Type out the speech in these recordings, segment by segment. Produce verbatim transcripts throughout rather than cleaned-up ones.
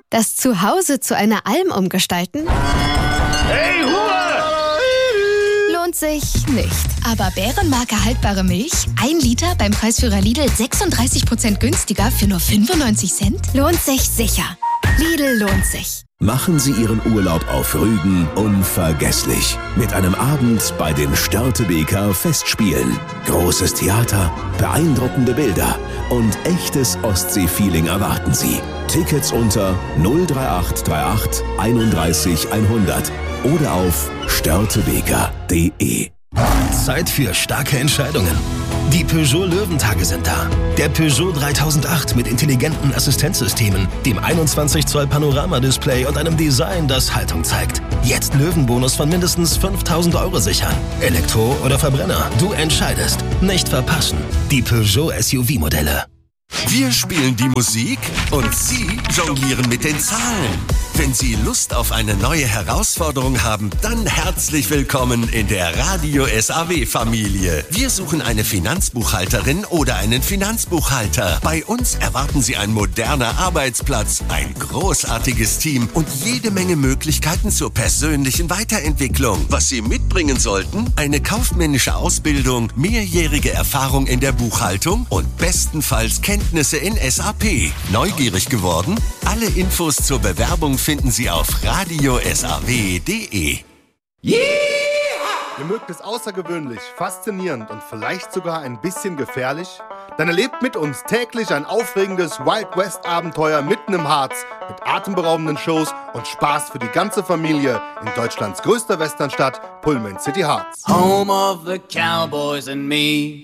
Das Zuhause zu einer Alm umgestalten? Hey, Ruhe! Lohnt sich nicht. Aber Bärenmarke haltbare Milch, ein Liter beim Preisführer Lidl sechsunddreißig Prozent günstiger für nur fünfundneunzig Cent? Lohnt sich sicher. Lidl lohnt sich. Machen Sie Ihren Urlaub auf Rügen unvergesslich. Mit einem Abend bei den Störtebeker Festspielen. Großes Theater, beeindruckende Bilder und echtes Ostsee-Feeling erwarten Sie. Tickets unter null drei acht drei acht einunddreißig hundert oder auf störtebeker punkt de. Zeit für starke Entscheidungen. Die Peugeot Löwentage sind da. Der Peugeot dreitausendacht mit intelligenten Assistenzsystemen, dem einundzwanzig Zoll Panoramadisplay und einem Design, das Haltung zeigt. Jetzt Löwenbonus von mindestens fünftausend Euro sichern. Elektro oder Verbrenner, du entscheidest. Nicht verpassen. Die Peugeot S U V-Modelle. Wir spielen die Musik und Sie jonglieren mit den Zahlen. Wenn Sie Lust auf eine neue Herausforderung haben, dann herzlich willkommen in der Radio S A W-Familie. Wir suchen eine Finanzbuchhalterin oder einen Finanzbuchhalter. Bei uns erwarten Sie ein moderner Arbeitsplatz, ein großartiges Team und jede Menge Möglichkeiten zur persönlichen Weiterentwicklung. Was Sie mitbringen sollten? Eine kaufmännische Ausbildung, mehrjährige Erfahrung in der Buchhaltung und bestenfalls Kenntnisse in S A P. Neugierig geworden? Alle Infos zur Bewerbung finden Sie auf radio s a w punkt de. Yeah! Ihr mögt es außergewöhnlich, faszinierend und vielleicht sogar ein bisschen gefährlich? Dann erlebt mit uns täglich ein aufregendes Wild West Abenteuer mitten im Harz mit atemberaubenden Shows und Spaß für die ganze Familie in Deutschlands größter Westernstadt, Pullman City Harz. Home of the Cowboys and me.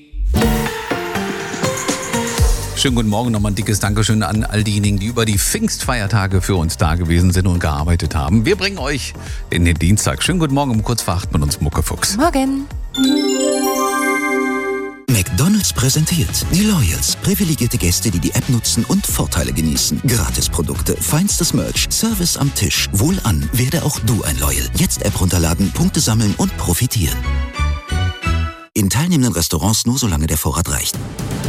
Schönen guten Morgen, nochmal ein dickes Dankeschön an all diejenigen, die über die Pfingstfeiertage für uns da gewesen sind und gearbeitet haben. Wir bringen euch in den Dienstag. Schönen guten Morgen um kurz vor acht mit uns Muckefuchs. Morgen. McDonald's präsentiert die Loyals. Privilegierte Gäste, die die App nutzen und Vorteile genießen. Gratisprodukte, feinstes Merch, Service am Tisch. Wohlan, werde auch du ein Loyal. Jetzt App runterladen, Punkte sammeln und profitieren. In teilnehmenden Restaurants nur solange der Vorrat reicht.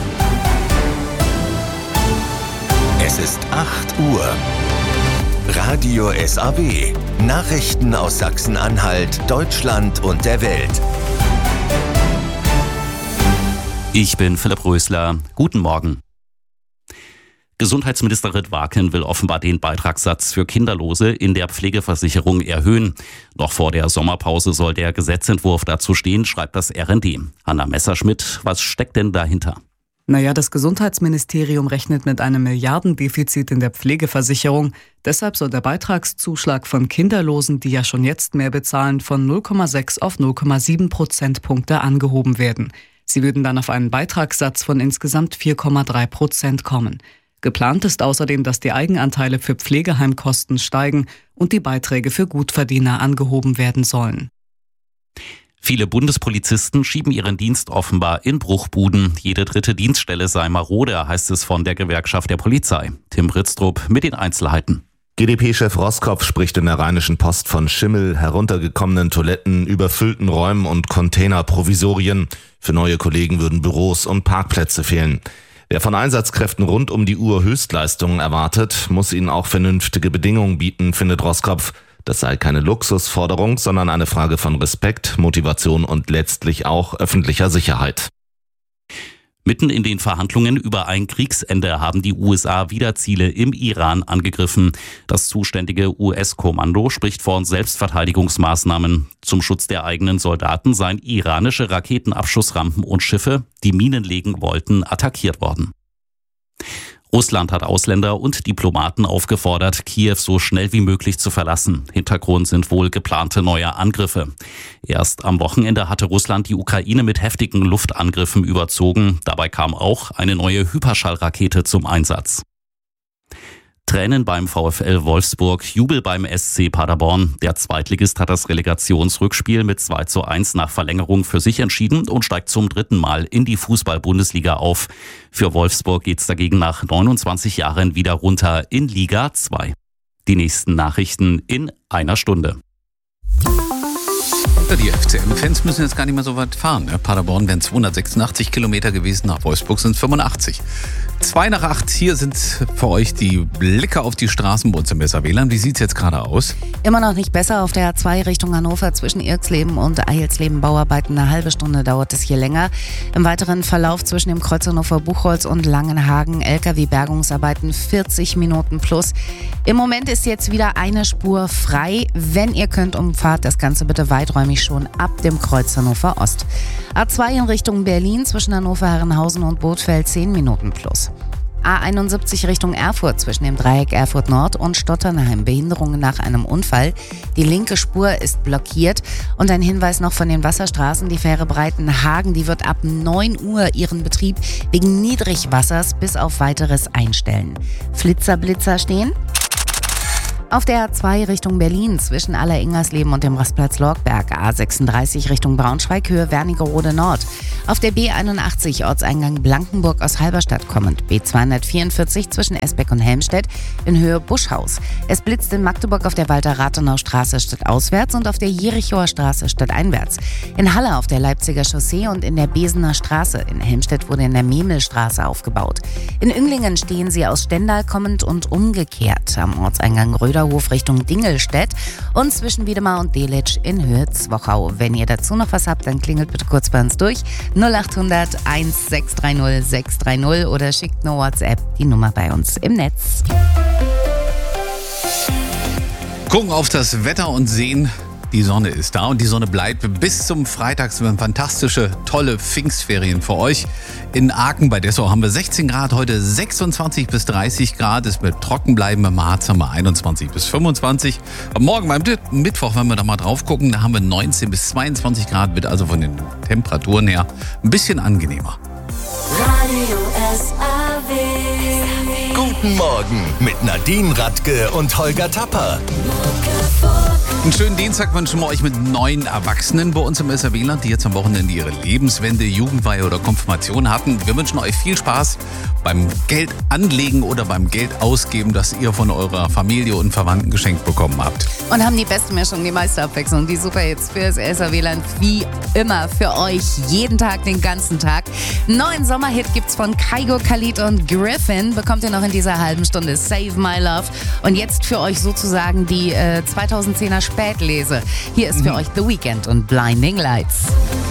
Es ist acht Uhr. Radio S A W. Nachrichten aus Sachsen-Anhalt, Deutschland und der Welt. Ich bin Philipp Rösler. Guten Morgen. Gesundheitsministerin Waken will offenbar den Beitragssatz für Kinderlose in der Pflegeversicherung erhöhen. Noch vor der Sommerpause soll der Gesetzentwurf dazu stehen, schreibt das R N D. Hanna Messerschmidt, was steckt denn dahinter? Naja, das Gesundheitsministerium rechnet mit einem Milliardendefizit in der Pflegeversicherung. Deshalb soll der Beitragszuschlag von Kinderlosen, die ja schon jetzt mehr bezahlen, von null Komma sechs auf null Komma sieben Prozentpunkte angehoben werden. Sie würden dann auf einen Beitragssatz von insgesamt vier Komma drei Prozent kommen. Geplant ist außerdem, dass die Eigenanteile für Pflegeheimkosten steigen und die Beiträge für Gutverdiener angehoben werden sollen. Viele Bundespolizisten schieben ihren Dienst offenbar in Bruchbuden. Jede dritte Dienststelle sei marode, heißt es von der Gewerkschaft der Polizei. Tim Britztrup mit den Einzelheiten. G d P-Chef Roskopf spricht in der Rheinischen Post von Schimmel, heruntergekommenen Toiletten, überfüllten Räumen und Containerprovisorien. Für neue Kollegen würden Büros und Parkplätze fehlen. Wer von Einsatzkräften rund um die Uhr Höchstleistungen erwartet, muss ihnen auch vernünftige Bedingungen bieten, findet Roskopf. Das sei keine Luxusforderung, sondern eine Frage von Respekt, Motivation und letztlich auch öffentlicher Sicherheit. Mitten in den Verhandlungen über ein Kriegsende haben die U S A wieder Ziele im Iran angegriffen. Das zuständige U S-Kommando spricht von Selbstverteidigungsmaßnahmen. Zum Schutz der eigenen Soldaten seien iranische Raketenabschussrampen und Schiffe, die Minen legen wollten, attackiert worden. Russland hat Ausländer und Diplomaten aufgefordert, Kiew so schnell wie möglich zu verlassen. Hintergrund sind wohl geplante neue Angriffe. Erst am Wochenende hatte Russland die Ukraine mit heftigen Luftangriffen überzogen. Dabei kam auch eine neue Hyperschallrakete zum Einsatz. Tränen beim VfL Wolfsburg, Jubel beim S C Paderborn. Der Zweitligist hat das Relegationsrückspiel mit zwei zu eins nach Verlängerung für sich entschieden und steigt zum dritten Mal in die Fußball-Bundesliga auf. Für Wolfsburg geht's dagegen nach neunundzwanzig Jahren wieder runter in Liga zwei. Die nächsten Nachrichten in einer Stunde. Die F C M-Fans müssen jetzt gar nicht mehr so weit fahren. Paderborn wären zweihundertsechsundachtzig Kilometer gewesen, nach Wolfsburg sind es fünfundachtzig. Zwei nach acht, hier sind für euch die Blicke auf die Straßen bei uns im S A W-Land. Wie sieht's jetzt gerade aus? Immer noch nicht besser auf der A zwei Richtung Hannover zwischen Irksleben und Eilsleben Bauarbeiten. Eine halbe Stunde dauert es hier länger. Im weiteren Verlauf zwischen dem Kreuz Hannover-Buchholz und Langenhagen L K W-Bergungsarbeiten vierzig Minuten plus. Im Moment ist jetzt wieder eine Spur frei. Wenn ihr könnt, umfahrt das Ganze bitte weiträumig schon ab dem Kreuz Hannover Ost. A zwei in Richtung Berlin zwischen Hannover-Herrenhausen und Bothfeld zehn Minuten plus. A einundsiebzig Richtung Erfurt zwischen dem Dreieck Erfurt Nord und Stotternheim. Behinderungen nach einem Unfall. Die linke Spur ist blockiert. Und ein Hinweis noch von den Wasserstraßen. Die Fähre Breitenhagen, die wird ab neun Uhr ihren Betrieb wegen Niedrigwassers bis auf weiteres einstellen. Flitzerblitzer stehen. Auf der A zwei Richtung Berlin zwischen Aller-Ingersleben und dem Rastplatz Lorgberg. A sechsunddreißig Richtung Braunschweig, Höhe Wernigerode Nord. Auf der B einundachtzig Ortseingang Blankenburg aus Halberstadt kommend. B zweihundertvierundvierzig zwischen Esbeck und Helmstedt in Höhe Buschhaus. Es blitzt in Magdeburg auf der Walter-Rathenau-Straße stadtauswärts und auf der Jerichower Straße stadteinwärts. In Halle auf der Leipziger Chaussee und in der Besener Straße. In Helmstedt wurde in der Memelstraße aufgebaut. In Önglingen stehen sie aus Stendal kommend und umgekehrt. Am Ortseingang Röder Hof Richtung Dingelstedt und zwischen Wiedemar und Delitzsch in Höhe Zwochau. Wenn ihr dazu noch was habt, dann klingelt bitte kurz bei uns durch. null achthundert eins sechs drei null sechs drei null oder schickt eine WhatsApp, die Nummer bei uns im Netz. Gucken auf das Wetter und sehen, die Sonne ist da und die Sonne bleibt bis zum Freitag. Es werden fantastische, tolle Pfingstferien für euch. In Aachen bei Dessau haben wir sechzehn Grad, heute sechsundzwanzig bis dreißig Grad. Es wird trocken bleiben. Im Harz haben wir einundzwanzig bis fünfundzwanzig. Und morgen beim Mittwoch, wenn wir da mal drauf gucken, da haben wir neunzehn bis zweiundzwanzig Grad. Wird also von den Temperaturen her ein bisschen angenehmer. Radio S A W. Guten Morgen mit Nadine Radke und Holger Tapper. Einen schönen Dienstag wünschen wir euch mit neun Erwachsenen bei uns im S A W-Land, die jetzt am Wochenende ihre Lebenswende, Jugendweihe oder Konfirmation hatten. Wir wünschen euch viel Spaß beim Geld anlegen oder beim Geld ausgeben, das ihr von eurer Familie und Verwandten geschenkt bekommen habt. Und haben die beste Mischung, die meiste Abwechslung, die Superhits für das S A W-Land, wie immer für euch, jeden Tag, den ganzen Tag. Neuen Sommerhit gibt's von Kygo, Khalid und Griffin, bekommt ihr noch in dieser halben Stunde. Save My Love. Und jetzt für euch sozusagen die äh, zweitausendzehner Spätlese. Hier ist für mhm. euch The Weeknd und Blinding Lights.